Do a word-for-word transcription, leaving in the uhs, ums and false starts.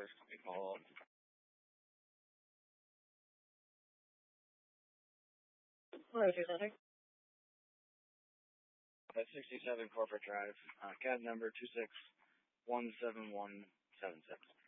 number you call up. Roger, Center. At sixty-seven Corporate Drive, uh, cab number two six one seven one seven six.